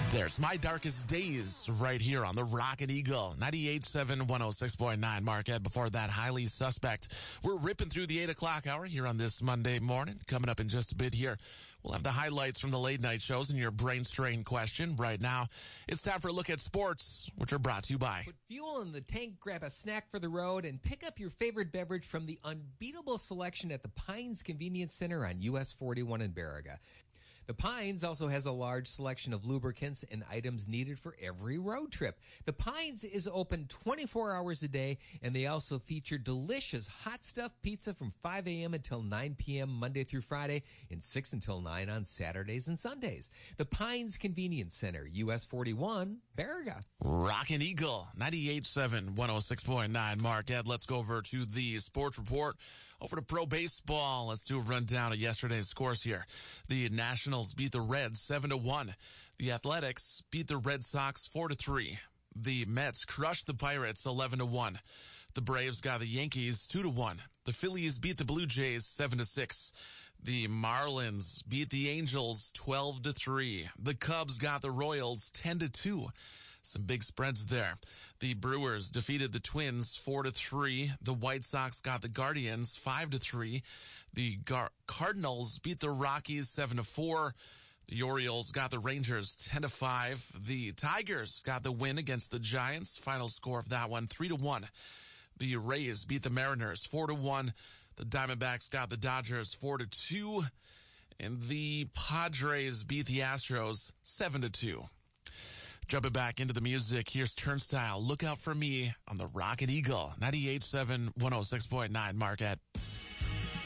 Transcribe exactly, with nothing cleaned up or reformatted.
There's My Darkest Days right here on the Rocket Eagle, ninety-eight point seven, one oh six point nine. Marquette. Before that, Highly Suspect. We're ripping through the eight o'clock hour here on this Monday morning. Coming up in just a bit here, we'll have the highlights from the late night shows and your brain strain question. Right now, it's time for a look at sports, which are brought to you by. Put fuel in the tank, grab a snack for the road, and pick up your favorite beverage from the unbeatable selection at the Pines Convenience Center on U S forty-one in Baraga. The Pines also has a large selection of lubricants and items needed for every road trip. The Pines is open twenty-four hours a day, and they also feature delicious hot stuffed pizza from five a.m. until nine p.m. Monday through Friday and six until nine on Saturdays and Sundays. The Pines Convenience Center, U S forty-one, Baraga. Rockin' Eagle, ninety-eight point seven, one oh six point nine. Marquette, let's go over to the sports report. Over to pro baseball. Let's do a rundown of yesterday's scores here. The National beat the Reds seven to one. The Athletics beat the Red Sox four to three. The Mets crushed the Pirates eleven to one. The Braves got the Yankees two to one. The Phillies beat the Blue Jays seven to six. The Marlins beat the Angels twelve to three. The Cubs got the Royals ten to two. Some big spreads there. The Brewers defeated the Twins four to three. The White Sox got the Guardians five to three. The Gar- Cardinals beat the Rockies seven to four. The Orioles got the Rangers ten to five. The Tigers got the win against the Giants. Final score of that one three to one. The Rays beat the Mariners four to one. The Diamondbacks got the Dodgers four to two. And the Padres beat the Astros seven to two. Jumping back into the music, here's Turnstile, Look Out For Me on the Rocket Eagle, ninety-eight point seven, one oh six point nine, Marquette.